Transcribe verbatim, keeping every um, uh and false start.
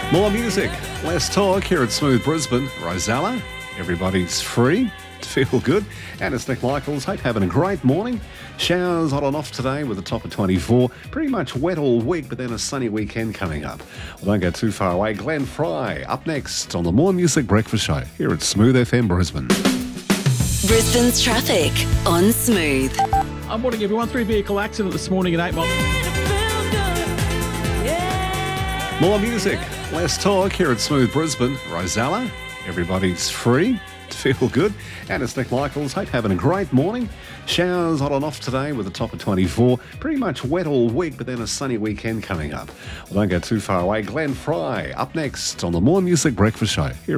More music, less talk here at Smooth Brisbane. Rosella, everybody's free to feel good. And it's Nick Michaels. Hope you're having a great morning. Showers on and off today with a top of twenty-four. Pretty much wet all week, but then a sunny weekend coming up. Well, don't go too far away. Glenn Fry up next on the More Music Breakfast Show here at Smooth F M Brisbane. Brisbane's traffic on Smooth. I'm morning, everyone. Three vehicle accident this morning at eight mile. More music, less talk here at Smooth Brisbane. Rosella, everybody's free to feel good. And it's Nick Michaels. Hope you're having a great morning. Showers on and off today with a top of twenty-four. Pretty much wet all week, but then a sunny weekend coming up. Well, don't go too far away. Glenn Fry up next on the More Music Breakfast Show here